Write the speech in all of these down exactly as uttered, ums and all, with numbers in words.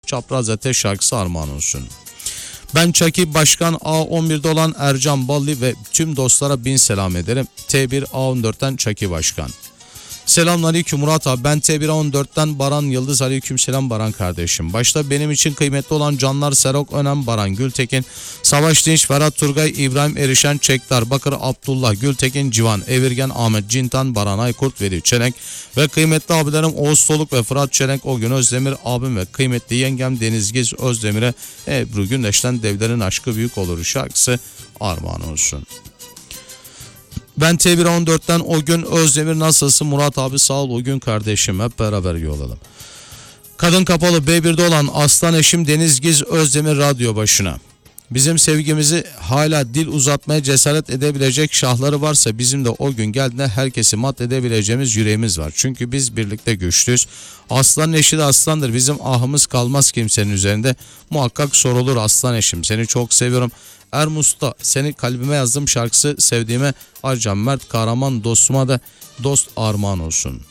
Çapraz Ateş şarkısı armağan olsun. Ben Çaki Başkan A on birde olan Ercan Balli ve tüm dostlara bin selam ederim. T bir A on dörtten Çaki Başkan. Selamünaleyküm Murat abi, ben T bir A on dörtten Baran Yıldız. Aleykümselam Baran kardeşim. Başta benim için kıymetli olan canlar Serok Önem, Baran Gültekin, Savaş Dinç, Ferhat Turgay, İbrahim Erişen, Çektar, Bakır Abdullah, Gültekin, Civan, Evirgen, Ahmet Cintan, Baran Aykurt, Veli Çelenk ve kıymetli abilerim Oğuz Soluk ve Fırat Çelenk, O Gün Özdemir abim ve kıymetli yengem Deniz Giz Özdemir'e Ebru Gündeş'ten Devlerin Aşkı Büyük Olur şarkısı armağan olsun. Ben T bir A on dörtten O Gün Özdemir, nasılsın Murat abi? Sağ ol O Gün kardeşim, hep beraber yolalım. Kadın Kapalı B birde olan aslan eşim Deniz Giz Özdemir radyo başına. Bizim sevgimizi hala dil uzatmaya cesaret edebilecek şahları varsa bizim de o gün geldiğinde herkesi mat edebileceğimiz yüreğimiz var. Çünkü biz birlikte güçlüyüz. Aslanın eşi de aslandır. Bizim ahımız kalmaz kimsenin üzerinde. Muhakkak sorulur aslan eşim. Seni çok seviyorum. Ermus'ta seni kalbime yazdım şarkısı sevdiğime Arcan Mert Kahraman dostuma da dost armağan olsun.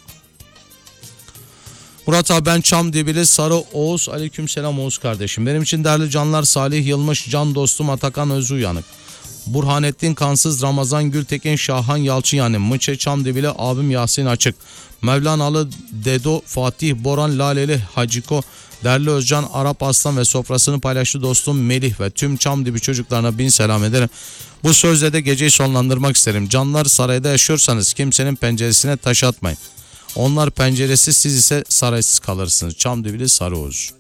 Murat abi ben Çamdibili Sarı Oğuz. Aleykümselam Oğuz kardeşim. Benim için değerli canlar Salih Yılmış, can dostum Atakan Özuyanık, Burhanettin Kansız, Ramazan Gültekin, Şahan Yalçın yani Mıçe Çamdibili abim Yasin Açık, Mevlanalı Dedo, Fatih Boran, Laleli Haciko, Derli Özcan, Arap Aslan ve sofrasını paylaştı dostum Melih ve tüm Çamdibi çocuklarına bin selam ederim. Bu sözle de geceyi sonlandırmak isterim. Canlar sarayda yaşıyorsanız kimsenin penceresine taş atmayın. Onlar penceresiz, siz ise saraysız kalırsınız. Çamdibili Sarı Oğuz.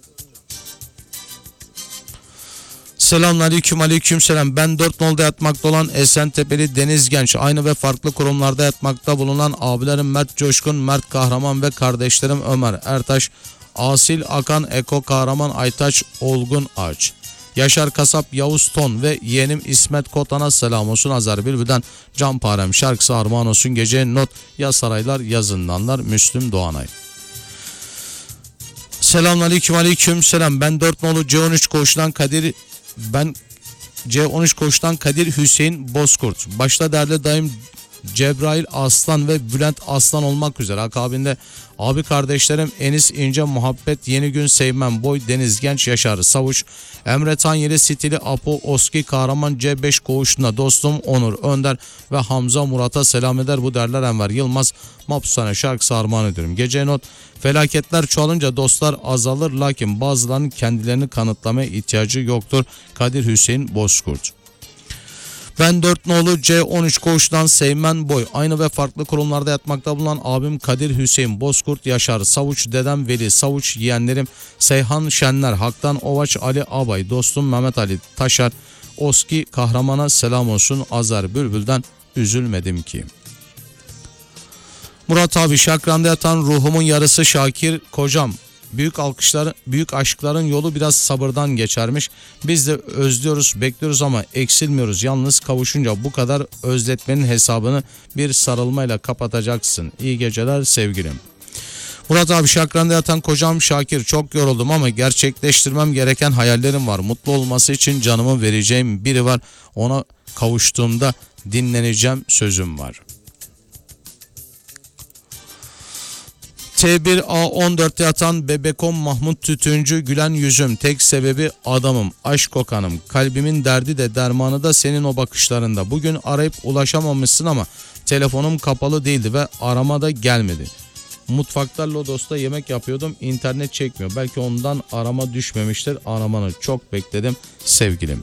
Selamünaleyküm, aleykümselam. Ben dört nolda yatmakta olan Esentepe'li Deniz Genç, aynı ve farklı kurumlarda yatmakta bulunan abilerim Mert Coşkun, Mert Kahraman ve kardeşlerim Ömer Ertaş, Asil Akan, Eko Kahraman, Aytaç Olgun Ağaç, Yaşar Kasap, Yavuz Ton ve yeğenim İsmet Kotan'a selam olsun. Azar Bülbül'den Canparem şarkısı armağan olsun. Gece not ya saraylar ya zindanlar. Müslüm Doğanay. Selamünaleyküm, aleykümselam. Ben dört nolu C on üç koğuştan Kadir ben C on üç koğuştan Kadir Hüseyin Bozkurt. Başta değerli dayım Cebrail Aslan ve Bülent Aslan olmak üzere akabinde abi kardeşlerim Enis İnce, Muhabbet Yeni Gün, Seymen Boy, Deniz Genç, Yaşar Savuş, Emre Tanyeli, Stili Apo, Oski Kahraman C beş koğuşunda dostum Onur Önder ve Hamza Murat'a selam eder. Bu derler Enver Yılmaz Mapusane şarkısı armağan ediyorum. Gece not: felaketler çoğalınca dostlar azalır, lakin bazılarının kendilerini kanıtlamaya ihtiyacı yoktur. Kadir Hüseyin Bozkurt. Ben dört nolu C on üç koğuştan Seymen Boy, aynı ve farklı kurumlarda yatmakta bulunan abim Kadir Hüseyin Bozkurt, Yaşar Savuç, dedem Veli Savuç, yeğenlerim Seyhan Şenler, Haktan Ovaç, Ali Abay, dostum Mehmet Ali Taşar, Oski Kahraman'a selam olsun. Azar Bülbül'den üzülmedim ki. Murat abi şakranda yatan ruhumun yarısı Şakir kocam. Büyük alkışların, büyük aşkların yolu biraz sabırdan geçermiş. Biz de özlüyoruz, bekliyoruz ama eksilmiyoruz. Yalnız kavuşunca bu kadar özletmenin hesabını bir sarılmayla kapatacaksın. İyi geceler sevgilim. Murat abi şakranda yatan kocam Şakir, çok yoruldum ama gerçekleştirmem gereken hayallerim var. Mutlu olması için canımı vereceğim biri var. Ona kavuştuğumda dinleneceğim, sözüm var. T bir A on dörtte yatan Bebekom Mahmut Tütüncü, gülen yüzüm, tek sebebi adamım, aşk kokanım, kalbimin derdi de dermanı da senin o bakışlarında. Bugün arayıp ulaşamamışsın ama telefonum kapalı değildi ve arama da gelmedi. Mutfakta Lodos'ta yemek yapıyordum, internet çekmiyor. Belki ondan arama düşmemiştir. Aramanı çok bekledim sevgilim.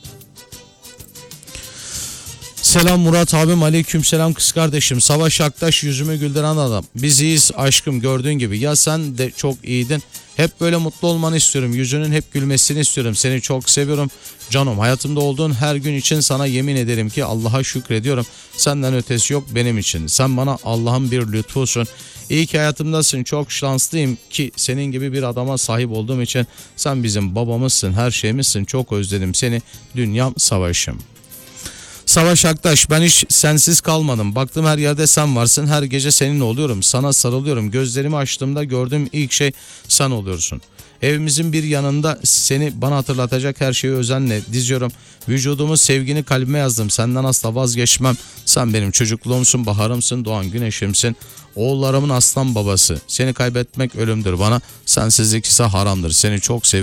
Selam Murat abim, aleykümselam kız kardeşim. Savaş Aktaş, yüzümü güldüren adam. Biz iyiyiz aşkım, gördüğün gibi. Ya sen de çok iyiydin. Hep böyle mutlu olmanı istiyorum. Yüzünün hep gülmesini istiyorum. Seni çok seviyorum. Canım, hayatımda olduğun her gün için sana yemin ederim ki Allah'a şükrediyorum. Senden ötesi yok benim için. Sen bana Allah'ın bir lütfusun. İyi ki hayatımdasın. Çok şanslıyım ki senin gibi bir adama sahip olduğum için. Sen bizim babamızsın, her şeyimizsin. Çok özledim seni. Dünyam savaşım. Savaş Aktaş, ben hiç sensiz kalmadım. Baktım her yerde sen varsın. Her gece seninle oluyorum. Sana sarılıyorum. Gözlerimi açtığımda gördüğüm ilk şey sen oluyorsun. Evimizin bir yanında seni bana hatırlatacak her şeyi özenle diziyorum. Vücudumu, sevgini kalbime yazdım. Senden asla vazgeçmem. Sen benim çocukluğumsun, baharımsın, doğan güneşimsin. Oğullarımın aslan babası. Seni kaybetmek ölümdür bana. Sensizlik ise haramdır. Seni çok seviyorum.